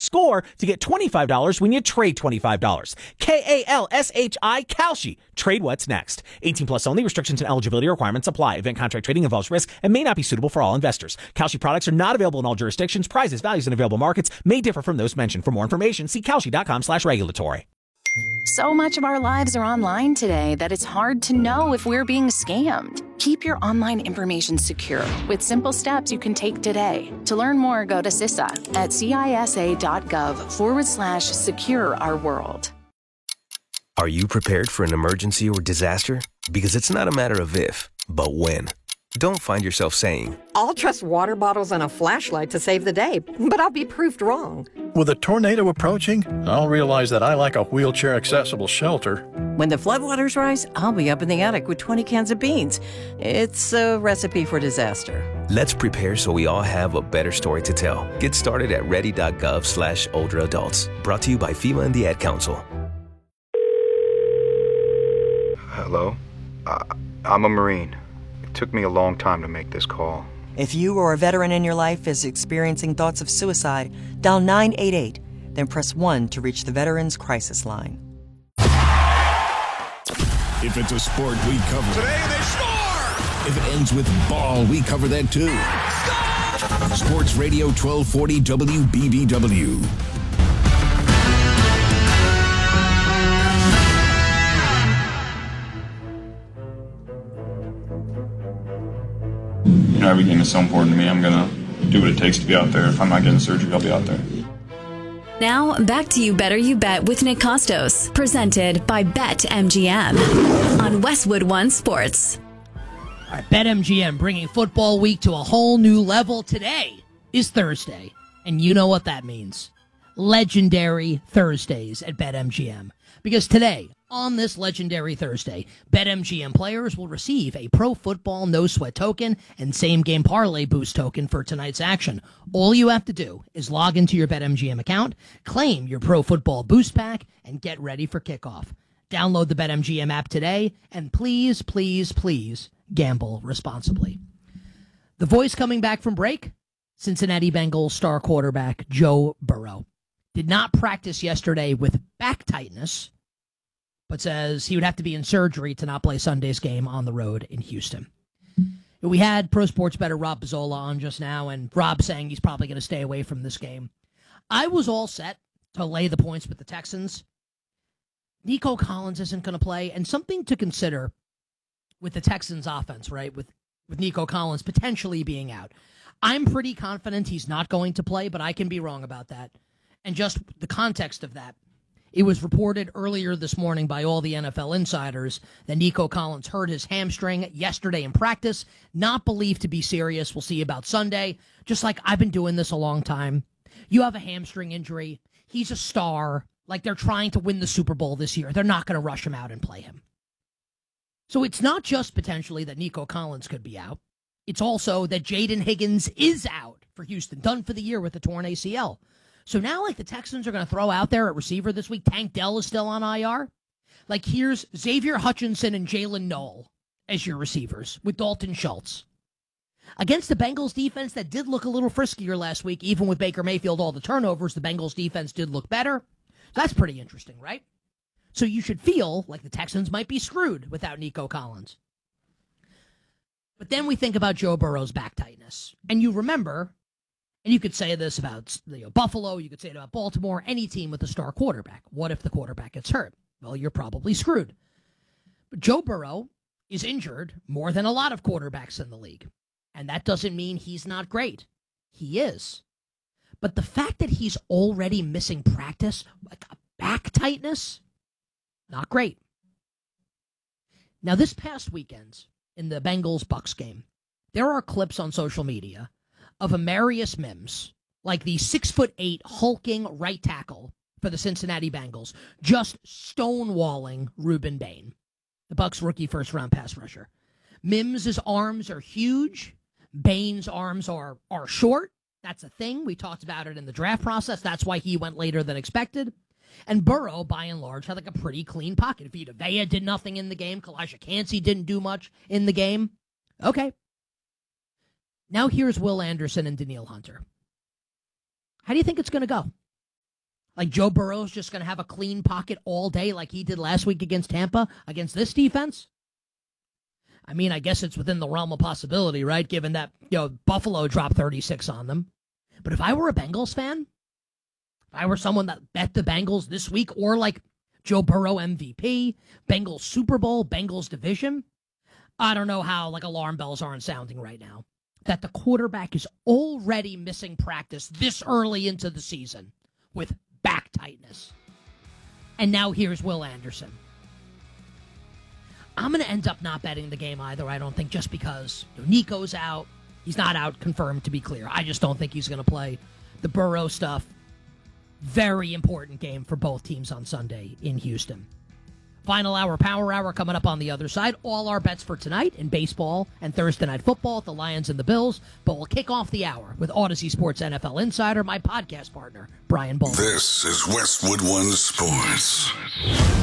SCORE to get $25 when you trade $25. KALSHI, Kalshi. Trade what's next. 18 plus only. Restrictions and eligibility requirements apply. Event contract trading involves risk and may not be suitable for all investors. Kalshi products are not available in all jurisdictions. Prices, values, and available markets may differ from those mentioned. For more information, see kalshi.com/regulatory. So much of our lives are online today that it's hard to know if we're being scammed. Keep your online information secure with simple steps you can take today. To learn more, go to CISA at cisa.gov/secure our world. Are you prepared for an emergency or disaster? Because it's not a matter of if, but when. Don't find yourself saying, I'll trust water bottles and a flashlight to save the day, but I'll be proved wrong. With a tornado approaching, I'll realize that I like a wheelchair-accessible shelter. When the floodwaters rise, I'll be up in the attic with 20 cans of beans. It's a recipe for disaster. let's prepare so we all have a better story to tell. Get started at ready.gov/older adults. Brought to you by FEMA and the Ad Council. Hello? I'm a Marine. It took me a long time to make this call. If you or a veteran in your life is experiencing thoughts of suicide, dial 988, then press 1 to reach the Veterans Crisis Line. If it's a sport, we cover it. Today they score! If it ends with ball, we cover that too. Score! Sports Radio 1240 WBBW. You know, every game is so important to me. I'm going to do what it takes to be out there. If I'm not getting surgery, I'll be out there. Now, back to You Better You Bet with Nick Costos, presented by BetMGM on Westwood One Sports. All right, BetMGM bringing football week to a whole new level. Today is Thursday, and you know what that means. Legendary Thursdays at BetMGM. Because today, on this legendary Thursday, BetMGM players will receive a Pro Football No Sweat token and Same Game Parlay Boost token for tonight's action. All you have to do is log into your BetMGM account, claim your Pro Football Boost Pack, and get ready for kickoff. Download the BetMGM app today, and please, please, please gamble responsibly. The voice coming back from break, Cincinnati Bengals star quarterback Joe Burrow. Did not practice yesterday with back tightness, but says he would have to be in surgery to not play Sunday's game on the road in Houston. We had Pro Sports Bettor Rob Pizzola on just now, and Rob saying he's probably going to stay away from this game. I was all set to lay the points with the Texans. Nico Collins isn't going to play, and something to consider with the Texans offense, right, with Nico Collins potentially being out. I'm pretty confident he's not going to play, but I can be wrong about that. And just the context of that, it was reported earlier this morning by all the NFL insiders that Nico Collins hurt his hamstring yesterday in practice, not believed to be serious. We'll see about Sunday. Just like I've been doing this a long time. You have a hamstring injury. He's a star. Like they're trying to win the Super Bowl this year. They're not going to rush him out and play him. So it's not just potentially that Nico Collins could be out. It's also that Jaden Higgins is out for Houston, done for the year with a torn ACL. So now, like, the Texans are going to throw out there at receiver this week. Tank Dell is still on IR. Like, here's Xavier Hutchinson and Jalen Noel as your receivers with Dalton Schultz. Against the Bengals defense that did look a little friskier last week, even with Baker Mayfield, all the turnovers, the Bengals defense did look better. So that's pretty interesting, right? So you should feel like the Texans might be screwed without Nico Collins. But then we think about Joe Burrow's back tightness. And you remember... And you could say this about Buffalo, you could say it about Baltimore, any team with a star quarterback. What if the quarterback gets hurt? Well, you're probably screwed. But Joe Burrow is injured more than a lot of quarterbacks in the league. And that doesn't mean he's not great. He is. But the fact that he's already missing practice, like a back tightness, not great. Now, this past weekend, in the Bengals-Bucks game, there are clips on social media of Amarius Mims, like the 6'8" hulking right tackle for the Cincinnati Bengals, just stonewalling Reuben Bain, the Bucks' rookie first-round pass rusher. Mims' arms are huge. Bain's arms are short. That's a thing. We talked about it in the draft process. That's why he went later than expected. And Burrow, by and large, had like a pretty clean pocket. Vita Vea did nothing in the game. Kalijah Kancey didn't do much in the game. Okay. Now here's Will Anderson and Danielle Hunter. How do you think it's going to go? Like Joe Burrow's just going to have a clean pocket all day like he did last week against Tampa, against this defense? I mean, I guess it's within the realm of possibility, right? Given that, Buffalo dropped 36 on them. But if I were a Bengals fan, if I were someone that bet the Bengals this week, or like Joe Burrow MVP, Bengals Super Bowl, Bengals division, I don't know how alarm bells aren't sounding right now. That the quarterback is already missing practice this early into the season with back tightness. And now here's Will Anderson. I'm going to end up not betting the game either, I don't think, just because Nico's out. He's not out, confirmed, to be clear. I just don't think he's going to play. The Burrow stuff, very important game for both teams on Sunday in Houston. Final hour, power hour coming up on the other side. All our bets for tonight in baseball and Thursday night football, the Lions and the Bills. But we'll kick off the hour with Odyssey Sports NFL Insider, my podcast partner, Brian Bowles. This is Westwood One Sports.